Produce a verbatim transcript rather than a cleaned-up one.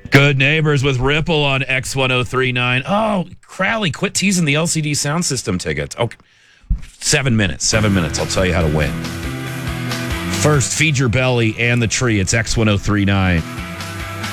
Good Neighbors with Ripple on X ten thirty-nine. Oh, Crowley, quit teasing the L C D sound system tickets. Okay, seven minutes, seven minutes. I'll tell you how to win. First, feed your belly and the tree. It's X ten thirty-nine.